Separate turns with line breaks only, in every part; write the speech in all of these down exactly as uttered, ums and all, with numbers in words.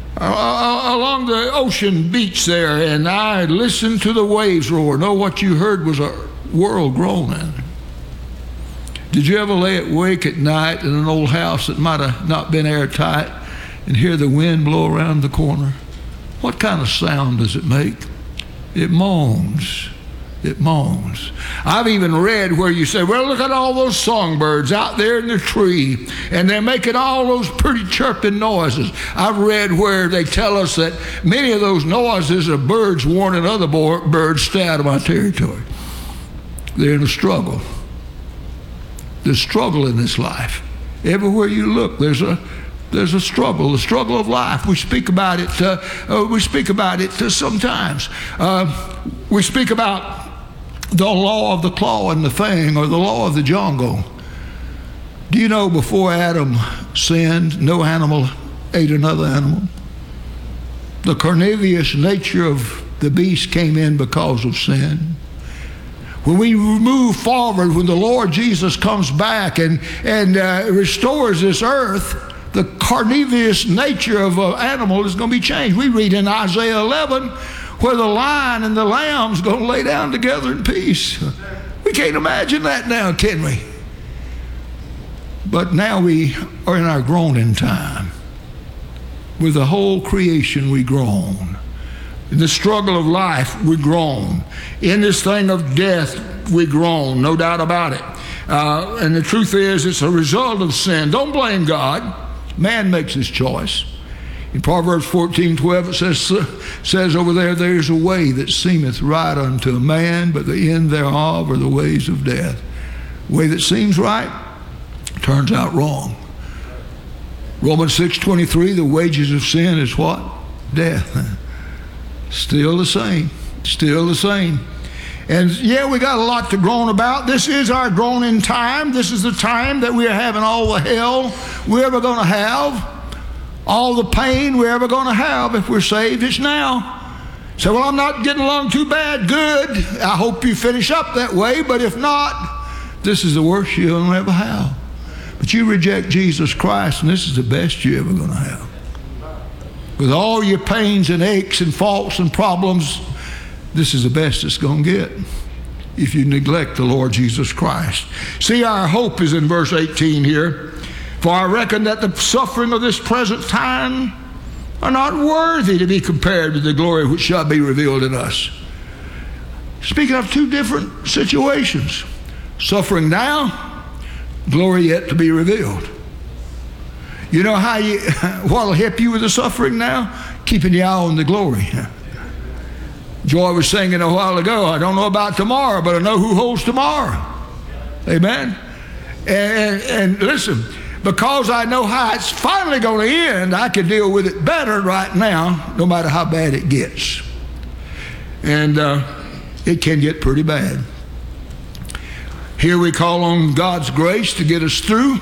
uh, along the ocean beach there, and I listened to the waves roar. No, what you heard was a world groaning. Did you ever lay awake at night in an old house that might have not been airtight and hear the wind blow around the corner? What kind of sound does it make? It moans. It moans. I've even read where you say, well, look at all those songbirds out there in the tree, and they're making all those pretty chirping noises. I've read where they tell us that many of those noises are birds warning other birds, stay out of my territory. They're in a struggle. There's struggle in this life. Everywhere you look, there's a There's a struggle, the struggle of life. We speak about it. Uh, uh, we speak about it uh, sometimes. Uh, we speak about the law of the claw and the fang, or the law of the jungle. Do you know before Adam sinned, no animal ate another animal? The carnivorous nature of the beast came in because of sin. When we move forward, when the Lord Jesus comes back and, and uh, restores this earth, the carnivorous nature of an animal is going to be changed. We read in Isaiah eleven where the lion and the lamb's going to lay down together in peace. We can't imagine that now, can we? But now we are in our groaning time. With the whole creation we groan. In the struggle of life we groan. In this thing of death we groan, no doubt about it. Uh, and the truth is, it's a result of sin. Don't blame God. Man makes his choice. In Proverbs fourteen twelve, it says, says over there, there's a way that seemeth right unto a man, but the end thereof are the ways of death. The way that seems right turns out wrong. Romans six twenty-three, the wages of sin is what? Death. Still the same. Still the same. And yeah, we got a lot to groan about. This is our groaning time. This is the time that we are having all the hell we're ever going to have. All the pain we're ever going to have if we're saved. It's now. So, well, I'm not getting along too bad. Good. I hope you finish up that way. But if not, this is the worst you'll ever have. But you reject Jesus Christ, and this is the best you're ever going to have. With all your pains and aches and faults and problems, this is the best it's going to get if you neglect the Lord Jesus Christ. See, our hope is in verse eighteen here. For I reckon that the suffering of this present time are not worthy to be compared with the glory which shall be revealed in us. Speaking of two different situations. Suffering now, glory yet to be revealed. You know how you, what'll help you with the suffering now? Keeping your eye on the glory. Joy was singing a while ago, I don't know about tomorrow, but I know who holds tomorrow. Amen? And, and listen, because I know how it's finally going to end, I can deal with it better right now, no matter how bad it gets. And uh, it can get pretty bad. Here we call on God's grace to get us through,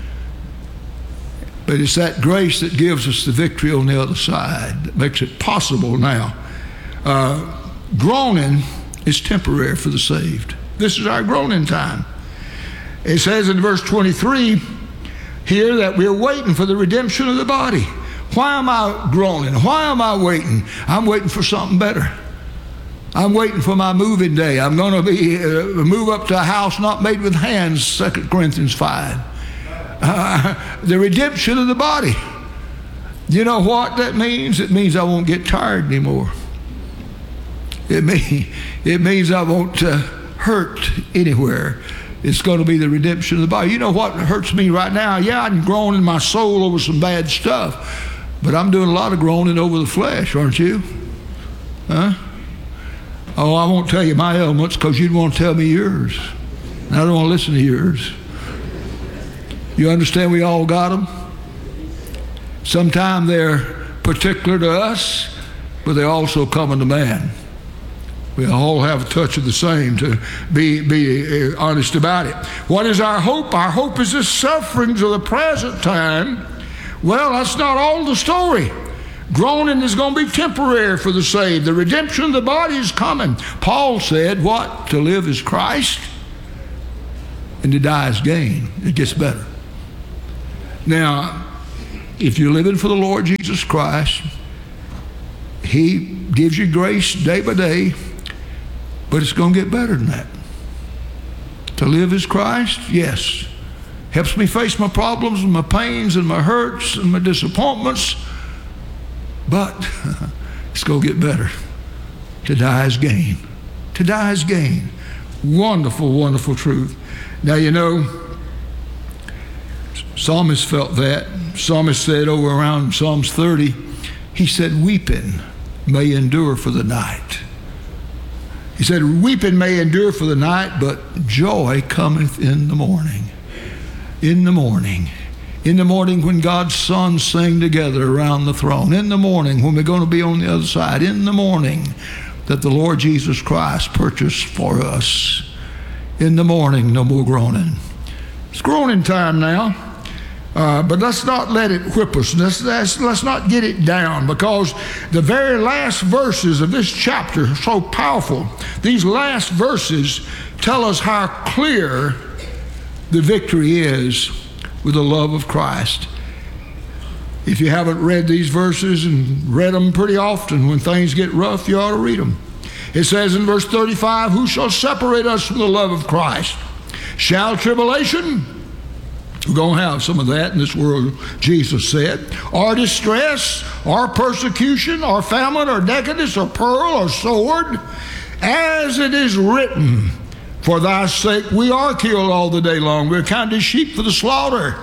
but it's that grace that gives us the victory on the other side, that makes it possible now. Uh, groaning is temporary for the saved. This is our groaning time. It says in verse twenty-three here that we're waiting for the redemption of the body. Why am I groaning? Why am I waiting? I'm waiting for something better. I'm waiting for my moving day. I'm going to be uh, move up to a house not made with hands, Second Corinthians five. Uh, the redemption of the body. You know what that means? It means I won't get tired anymore. It, mean, it means I won't uh, hurt anywhere. It's going to be the redemption of the body. You know what hurts me right now? Yeah, I'm groaning my soul over some bad stuff, but I'm doing a lot of groaning over the flesh, aren't you? Huh? Oh, I won't tell you my ailments because you'd want to tell me yours. And I don't want to listen to yours. You understand we all got them? Sometimes they're particular to us, but they also come to man. We all have a touch of the same, to be, be honest about it. What is our hope? Our hope is the sufferings of the present time. Well, that's not all the story. Groaning is going to be temporary for the saved. The redemption of the body is coming. Paul said, what? To live is Christ, and to die is gain. It gets better. Now, if you're living for the Lord Jesus Christ, He gives you grace day by day, but it's going to get better than that. To live as Christ, yes. Helps me face my problems and my pains and my hurts and my disappointments, but it's going to get better. To die is gain. To die is gain. Wonderful, wonderful truth. Now, you know, Psalmist felt that. Psalmist said over around Psalms thirty, he said, weeping may endure for the night. He said, weeping may endure for the night, but joy cometh in the morning. In the morning. In the morning when God's sons sing together around the throne. In the morning when we're going to be on the other side. In the morning that the Lord Jesus Christ purchased for us. In the morning, no more groaning. It's groaning time now. Uh, but let's not let it whip us. Let's, let's, let's not get it down, because the very last verses of this chapter are so powerful. These last verses tell us how clear the victory is with the love of Christ. If you haven't read these verses and read them pretty often, when things get rough, you ought to read them. It says in verse thirty-five, who shall separate us from the love of Christ? Shall tribulation? We're going to have some of that in this world, Jesus said. Or distress, or persecution, or famine, or nakedness, or peril, or sword. As it is written, for thy sake we are killed all the day long. We're counted as sheep for the slaughter.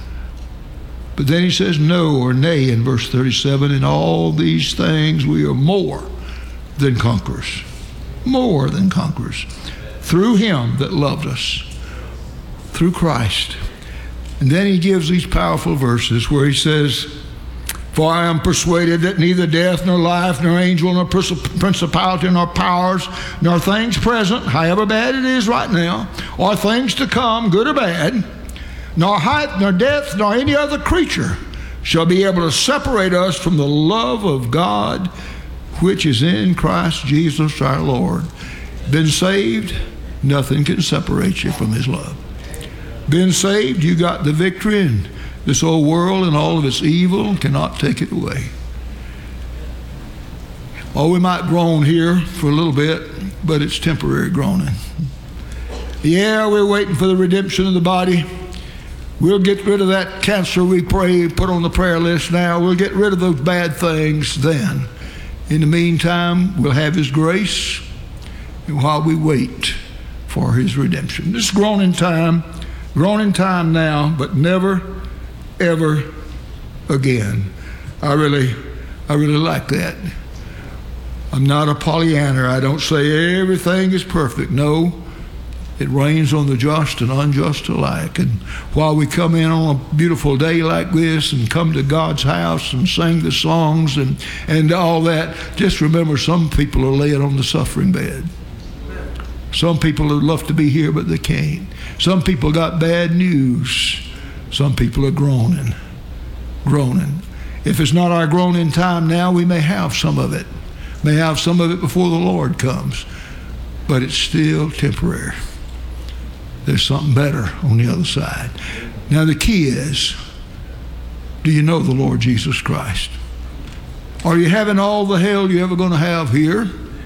But then he says no or nay in verse thirty-seven. In all these things we are more than conquerors. More than conquerors. Through him that loved us. Through Christ. And then he gives these powerful verses where he says, for I am persuaded that neither death, nor life, nor angel, nor principality, nor powers, nor things present, however bad it is right now, or things to come, good or bad, nor height, nor depth, nor any other creature shall be able to separate us from the love of God, which is in Christ Jesus our Lord. Been saved, nothing can separate you from his love. Been saved, you got the victory, and this old world and all of its evil cannot take it away. Oh, we might groan here for a little bit, but it's temporary groaning. Yeah, we're waiting for the redemption of the body. We'll get rid of that cancer we pray, put on the prayer list now. We'll get rid of those bad things then. In the meantime, we'll have his grace, and while we wait for his redemption. This is groaning time. Groaning time now, but never, ever again. I really, I really like that. I'm not a Pollyanna. I don't say everything is perfect. No, it rains on the just and unjust alike. And while we come in on a beautiful day like this and come to God's house and sing the songs and, and all that, just remember some people are laying on the suffering bed. Some people would love to be here, but they can't. Some people got bad news. Some people are groaning, groaning. If it's not our groaning time now, we may have some of it. May have some of it before the Lord comes. But it's still temporary. There's something better on the other side. Now the key is, do you know the Lord Jesus Christ? Are you having all the hell you're ever going to have here?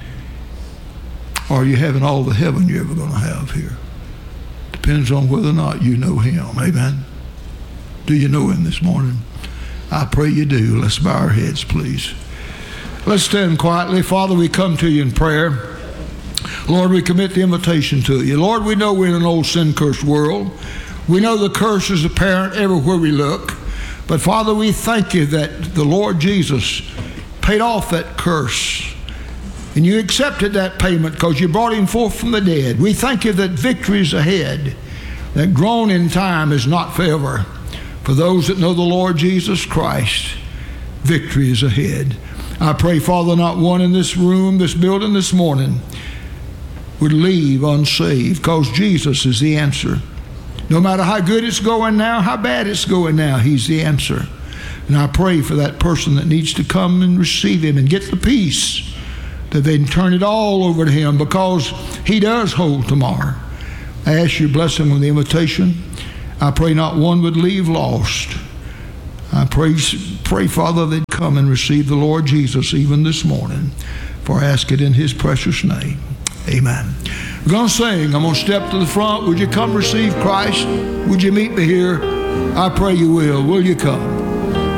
Or are you having all the heaven you're ever going to have here? Depends on whether or not you know him. Amen. Do you know him this morning? I pray you do. Let's bow our heads, please. Let's stand quietly. Father, we come to you in prayer. Lord, we commit the invitation to you. Lord, we know we're in an old sin-cursed world. We know the curse is apparent everywhere we look. But Father, we thank you that the Lord Jesus paid off that curse. And you accepted that payment because you brought him forth from the dead. We thank you that victory is ahead, that groaning time is not forever. For those that know the Lord Jesus Christ, victory is ahead. I pray, Father, not one in this room, this building this morning would leave unsaved, because Jesus is the answer. No matter how good it's going now, how bad it's going now, he's the answer. And I pray for that person that needs to come and receive him and get the peace, that they can turn it all over to him, because he does hold tomorrow. I ask your blessing on the invitation. I pray not one would leave lost. I pray, pray, Father, they'd come and receive the Lord Jesus even this morning. For I ask it in his precious name. Amen. We're going to sing. I'm going to step to the front. Would you come receive Christ? Would you meet me here? I pray you will. Will you come?